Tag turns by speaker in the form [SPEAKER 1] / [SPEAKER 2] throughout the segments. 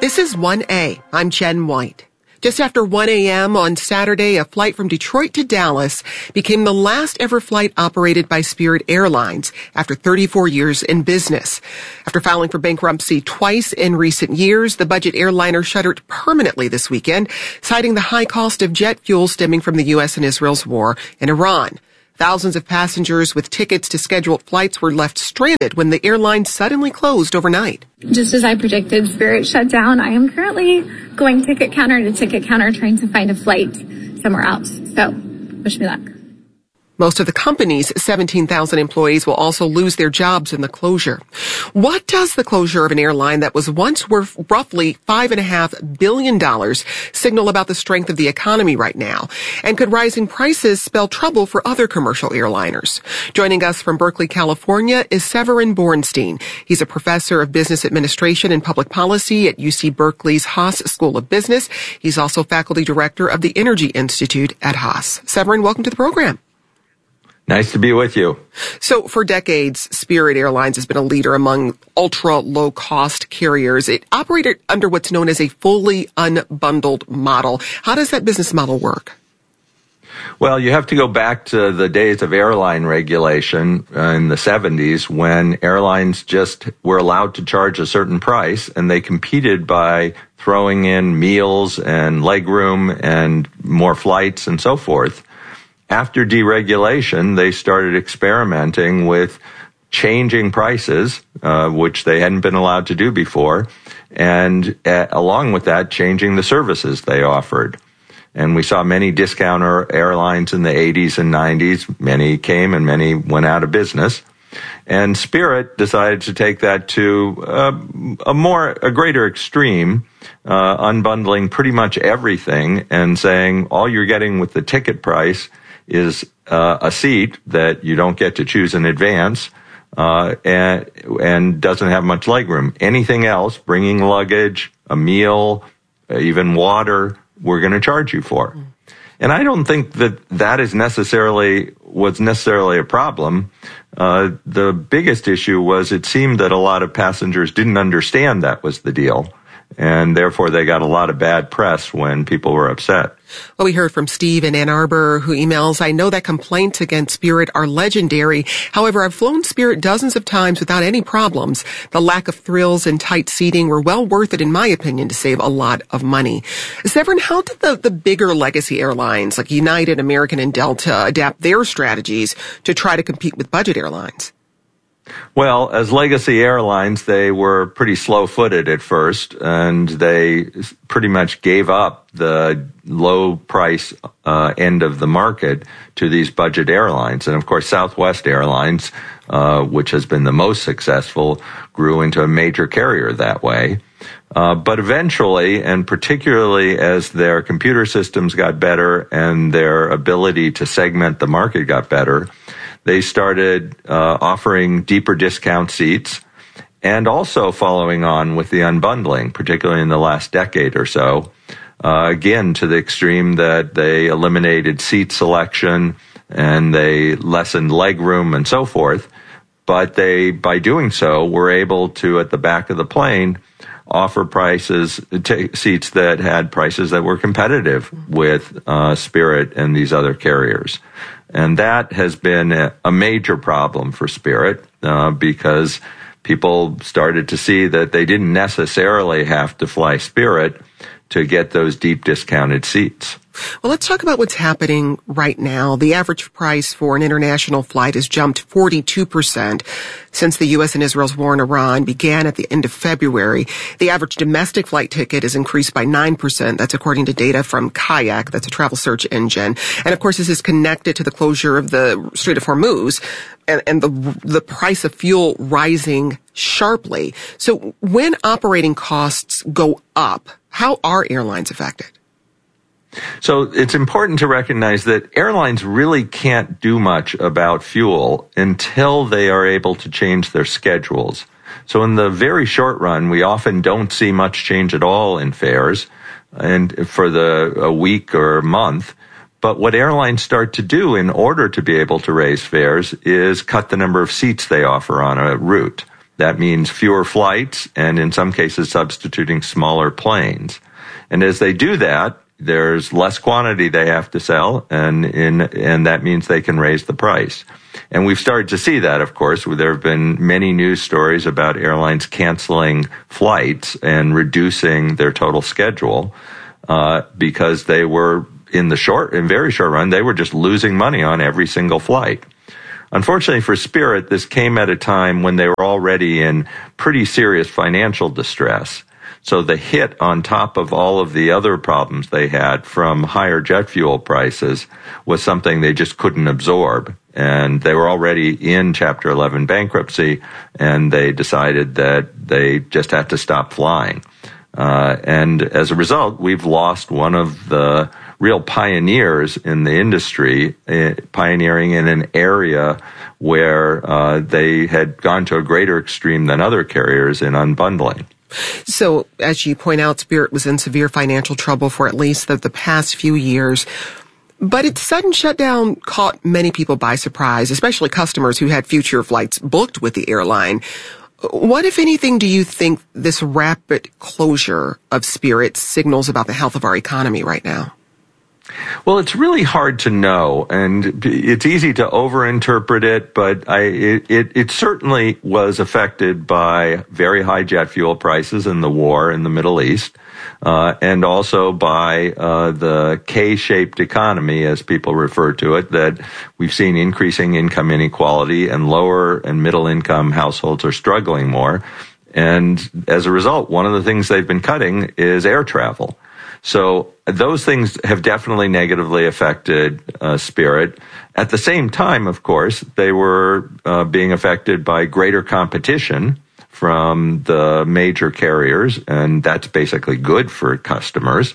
[SPEAKER 1] This is 1A. I'm Jen White. Just after 1 a.m. on Saturday, a flight from Detroit to Dallas became the last ever flight operated by Spirit Airlines after 34 years in business. After filing for bankruptcy twice in recent years, the budget airliner shuttered permanently this weekend, citing the high cost of jet fuel stemming from the U.S. and Israel's war in Iran. Thousands of passengers with tickets to scheduled flights were left stranded when the airline suddenly closed overnight.
[SPEAKER 2] Just as I predicted, Spirit shut down. I am currently going ticket counter to ticket counter trying to find a flight somewhere else. So, wish me luck.
[SPEAKER 1] Most of the company's 17,000 employees will also lose their jobs in the closure. What does the closure of an airline that was once worth roughly $5.5 billion signal about the strength of the economy right now? And could rising prices spell trouble for other commercial airliners? Joining us from Berkeley, California is Severin Borenstein. He's a professor of business administration and public policy at UC Berkeley's Haas School of Business. He's also faculty director of the Energy Institute at Haas. Severin, welcome to the program.
[SPEAKER 3] Nice to be with you.
[SPEAKER 1] So for decades, Spirit Airlines has been a leader among ultra-low-cost carriers. It operated under what's known as a fully unbundled model. How does that business model work?
[SPEAKER 3] Well, you have to go back to the days of airline regulation in the 70s when airlines just were allowed to charge a certain price, and they competed by throwing in meals and legroom and more flights and so forth. After deregulation, they started experimenting with changing prices, which they hadn't been allowed to do before, and along with that, changing the services they offered. And we saw many discounter airlines in the 80s and 90s. Many came and many went out of business. And Spirit decided to take that to a greater extreme, unbundling pretty much everything and saying all you're getting with the ticket price is a seat that you don't get to choose in advance and doesn't have much legroom. Anything else, bringing luggage, a meal, even water, we're going to charge you for. And I don't think that was necessarily a problem. The biggest issue was it seemed that a lot of passengers didn't understand that was the deal. And therefore, they got a lot of bad press when people were upset.
[SPEAKER 1] Well, we heard from Steve in Ann Arbor who emails, I know that complaints against Spirit are legendary. However, I've flown Spirit dozens of times without any problems. The lack of thrills and tight seating were well worth it, in my opinion, to save a lot of money. Severin, how did the bigger legacy airlines like United, American, and Delta adapt their strategies to try to compete with budget airlines?
[SPEAKER 3] Well, as legacy airlines, they were pretty slow-footed at first, and they pretty much gave up the low-price end of the market to these budget airlines. And, of course, Southwest Airlines, which has been the most successful, grew into a major carrier that way. But eventually, and particularly as their computer systems got better and their ability to segment the market got better, they started offering deeper discount seats and also following on with the unbundling, particularly in the last decade or so, again, to the extreme that they eliminated seat selection and they lessened legroom and so forth. But they, by doing so, were able to, at the back of the plane, offer seats that had prices that were competitive with Spirit and these other carriers. And that has been a major problem for Spirit because people started to see that they didn't necessarily have to fly Spirit to get those deep discounted seats.
[SPEAKER 1] Well, let's talk about what's happening right now. The average price for an international flight has jumped 42% since the U.S. and Israel's war in Iran began at the end of February. The average domestic flight ticket has increased by 9%. That's according to data from Kayak. That's a travel search engine. And, of course, this is connected to the closure of the Strait of Hormuz and the price of fuel rising sharply. So when operating costs go up, how are airlines affected?
[SPEAKER 3] So it's important to recognize that airlines really can't do much about fuel until they are able to change their schedules. So in the very short run, we often don't see much change at all in fares and for a week or a month. But what airlines start to do in order to be able to raise fares is cut the number of seats they offer on a route. That means fewer flights and in some cases substituting smaller planes. And as they do that, there's less quantity they have to sell, and that means they can raise the price. And we've started to see that, of course. There have been many news stories about airlines canceling flights and reducing their total schedule because they were in very short run, they were just losing money on every single flight. Unfortunately for Spirit, this came at a time when they were already in pretty serious financial distress. So the hit on top of all of the other problems they had from higher jet fuel prices was something they just couldn't absorb. And they were already in Chapter 11 bankruptcy, and they decided that they just had to stop flying. And as a result, we've lost one of the real pioneers in the industry, pioneering in an area where they had gone to a greater extreme than other carriers in unbundling.
[SPEAKER 1] So, as you point out, Spirit was in severe financial trouble for at least the past few years. But its sudden shutdown caught many people by surprise, especially customers who had future flights booked with the airline. What, if anything, do you think this rapid closure of Spirit signals about the health of our economy right now?
[SPEAKER 3] Well, it's really hard to know, and it's easy to overinterpret it, but it certainly was affected by very high jet fuel prices and the war in the Middle East, and also by the K-shaped economy, as people refer to it, that we've seen increasing income inequality, and lower and middle income households are struggling more. And as a result, one of the things they've been cutting is air travel. So those things have definitely negatively affected Spirit. At the same time, of course, they were being affected by greater competition from the major carriers, and that's basically good for customers.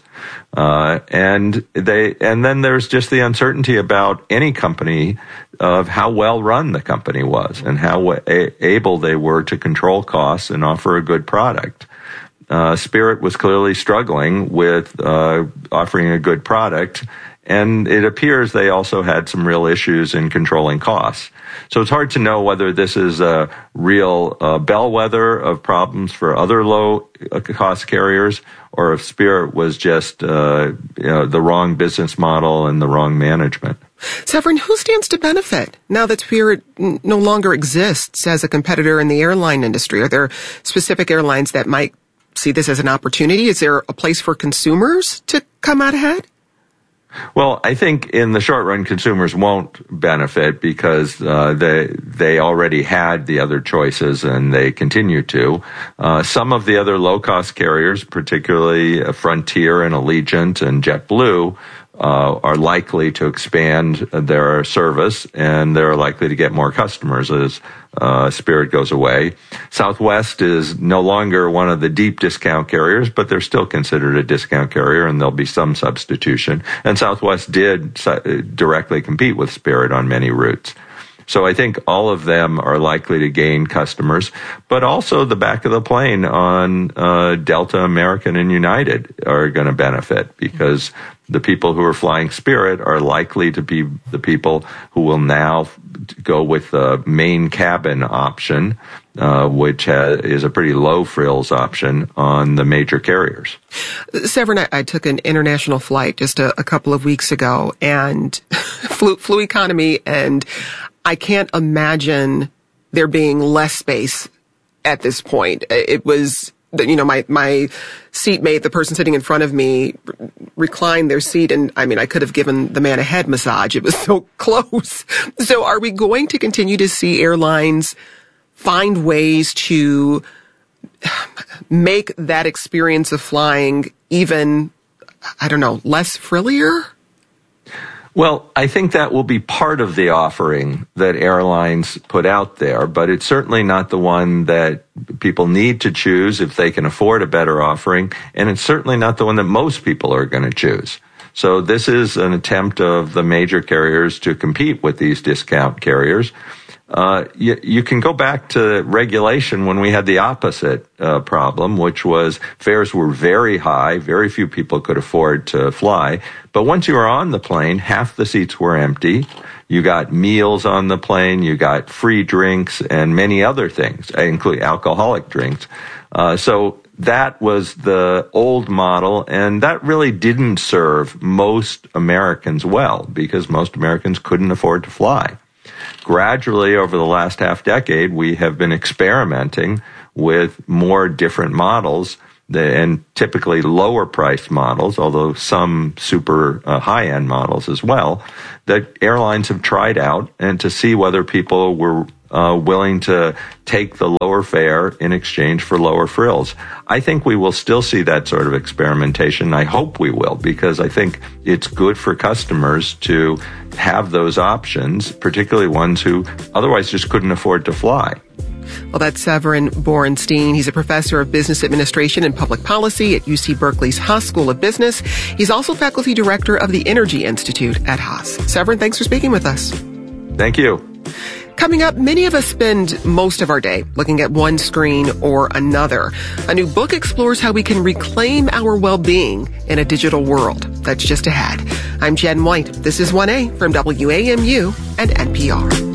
[SPEAKER 3] And then there's just the uncertainty about any company of how well run the company was and how able they were to control costs and offer a good product. Spirit was clearly struggling with offering a good product, and it appears they also had some real issues in controlling costs. So it's hard to know whether this is a real bellwether of problems for other low-cost carriers, or if Spirit was just the wrong business model and the wrong management.
[SPEAKER 1] Severin, who stands to benefit now that Spirit no longer exists as a competitor in the airline industry? Are there specific airlines that might see this as an opportunity? Is there a place for consumers to come out ahead?
[SPEAKER 3] Well, I think in the short run, consumers won't benefit because they already had the other choices and they continue to. Some of the other low-cost carriers, particularly Frontier and Allegiant and JetBlue, are likely to expand their service, and they're likely to get more customers as Spirit goes away. Southwest is no longer one of the deep discount carriers, but they're still considered a discount carrier, and there'll be some substitution. And Southwest did directly compete with Spirit on many routes. So I think all of them are likely to gain customers, but also the back of the plane on Delta, American, and United are going to benefit because the people who are flying Spirit are likely to be the people who will now go with the main cabin option, which is a pretty low frills option on the major carriers.
[SPEAKER 1] Severin, I took an international flight just a couple of weeks ago and flew economy, and I can't imagine there being less space at this point. It was, my seatmate, the person sitting in front of me, reclined their seat, and I could have given the man a head massage. It was so close. So are we going to continue to see airlines find ways to make that experience of flying even, less frillier?
[SPEAKER 3] Well, I think that will be part of the offering that airlines put out there, but it's certainly not the one that people need to choose if they can afford a better offering, and it's certainly not the one that most people are going to choose. So this is an attempt of the major carriers to compete with these discount carriers. You can go back to regulation when we had the opposite problem, which was fares were very high. Very few people could afford to fly. But once you were on the plane, half the seats were empty. You got meals on the plane, you got free drinks, and many other things, including alcoholic drinks. So that was the old model, and that really didn't serve most Americans well, because most Americans couldn't afford to fly. Gradually, over the last half decade, we have been experimenting with more different models, and typically lower priced models, although some super high-end models as well, that airlines have tried out, and to see whether people were willing to take the lower fare in exchange for lower frills. I think we will still see that sort of experimentation. I hope we will, because I think it's good for customers to have those options, particularly ones who otherwise just couldn't afford to fly.
[SPEAKER 1] Well, that's Severin Borenstein. He's a professor of business administration and public policy at UC Berkeley's Haas School of Business. He's also faculty director of the Energy Institute at Haas. Severin, thanks for speaking with us.
[SPEAKER 3] Thank you.
[SPEAKER 1] Coming up, many of us spend most of our day looking at one screen or another. A new book explores how we can reclaim our well-being in a digital world. That's just ahead. I'm Jen White. This is 1A from WAMU and NPR.